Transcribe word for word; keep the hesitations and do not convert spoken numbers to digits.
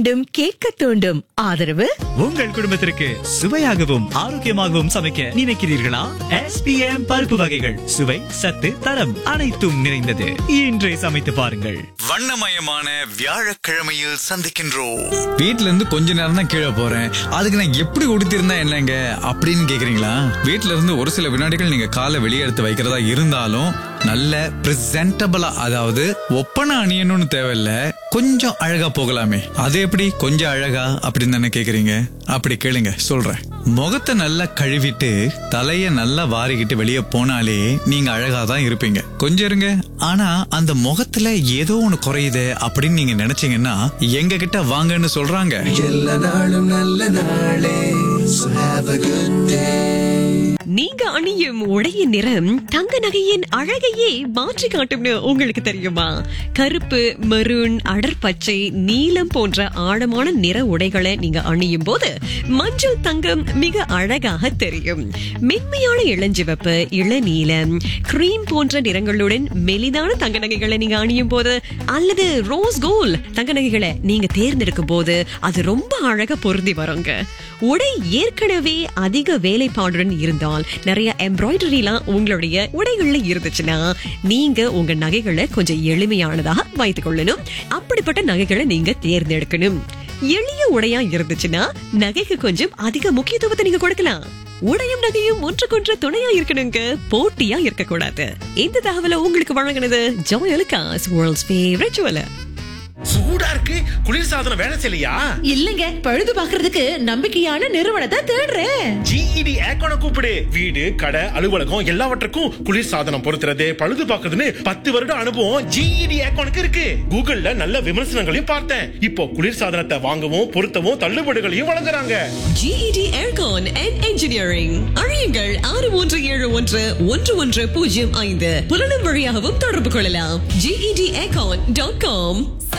தூண்டும், கேட்க தூண்டும். ஆதரவு உங்கள் குடும்பத்திற்கு சுவையாகவும் ஆரோக்கியமாகவும் சமைக்க நினைக்கிறீர்களா? எஸ் பி எம் பருப்பு வகைகள் சுவை, சத்து, தரம் அனைத்தும் நிறைந்தது. இன்றே சமைத்து பாருங்கள். வண்ணமயமான வியாழக்கிழமையில் சந்திக்கின்றோம். வீட்ல இருந்து கொஞ்ச நேரம் தான் கீழே போறேன், அதுக்கு நான் எப்படி உடுத்திருந்தா என்னங்க அப்படின்னு கேக்குறீங்களா? வீட்ல இருந்து ஒரு சில வினாடிகள் நீங்க காலை வெளியே எடுத்து வைக்கிறதா இருந்தாலும் நல்ல பிரசன்டபிளா, அதாவது ஒப்பனை அணியணும்னு தேவையில்ல, கொஞ்சம் அழகா போகலாமே. அது எப்படி கொஞ்சம் அழகா அப்படின்னு தானே கேக்குறீங்க? அப்படி கேளுங்க, சொல்றேன். முகத்தை நல்லா கழுவிட்டு தலைய நல்லா வாரிக்கிட்டு வெளியே போனாலே நீங்க அழகா தான் இருப்பீங்க. கொஞ்சம் இருங்க, ஆனா அந்த முகத்துல ஏதோ ஒண்ணு குறையுது அப்படின்னு நீங்க நினைச்சீங்கன்னா எங்க கிட்ட வாங்கன்னு சொல்றாங்க. எல்லா நாளும் நல்ல நாளே. So have a good day. நீங்க அணியும் உடையின் நிறம் தங்க நகையின் அழகையே மாற்றி காட்டும்னு உங்களுக்கு தெரியுமா? கருப்பு, மெரூன், அடர்பச்சை, நீலம் போன்ற ஆழமான நிற உடைகளை நீங்க அணியும் போது மஞ்சள் தங்கம் மிக அழகாக தெரியும். மென்மையான இளஞ்சிவப்பு, இளநீலம், கிரீம் போன்ற நிறங்களுடன் மெலிதான தங்க நகைகளை நீங்க அணியும் போது, அல்லது ரோஸ் கோல்ட் தங்க நகைகளை நீங்க தேர்ந்தெடுக்கும் போது அது ரொம்ப அழகா பொருந்தி வருங்க. உடை ஏற்கனவே அதிக வேலைப்பாடுடன் இருந்தால், நிறைய எம்ப்ராய்டரி எல்லாம் உங்களுடைய உடைகள்ல இருந்துச்சுன்னா, நீங்க உங்க நகைகளை கொஞ்சம் எளிமையானதாக வைத்துக் கொள்ளணும். அப்படிப்பட்ட நகைகளை நீங்க தேர்ந்தெடுக்கணும். எளிய உடையா இருந்துச்சுன்னா நகைக்கு கொஞ்சம் அதிக முக்கியத்துவத்தை நீங்க கொடுக்கலாம். உடையும் நகையும் ஒன்றுக்கொன்று துணையா இருக்கணுங்க, போட்டியா இருக்க கூடாது. இந்த தகவலை உங்களுக்கு வழங்கினது Joy Alukkas, world's favourite jeweller. சூடா இருக்கு, குளிர்சாதனம் வேலை செய்யலையா? இல்லங்க, பழுது பாக்குறதுக்கு நம்பிக்கையான நிறுவனத்தை தேடுறேன். ஜிஇடி ஏக்கோன கூப்பிடு. வீடு, கடை, அலுவலகம் எல்லாவற்றுக்கும் குளிர்சாதனம் பொருத்துறது, பழுது பாக்குறதுன்னு பத்து வருடம் அனுபவம் ஜிஇடி ஏக்கோனுக்கு இருக்கு. கூகுள்ல நல்ல விமர்சனங்களையும் பார்த்தேன். இப்போ குளிர்சாதனத்தை வாங்கவும் பொருத்தவும் தள்ளுபடிகளையும் வழங்குறாங்க. GET aircon and engineering. அழையுங்கள் ஆறு ஒன்று ஏழு ஒன்று ஒன்று ஒன்று பூஜ்ஜியம் ஐந்து. புலனும் வழியாகவும் தொடர்பு கொள்ளலாம். GET aircon dot com.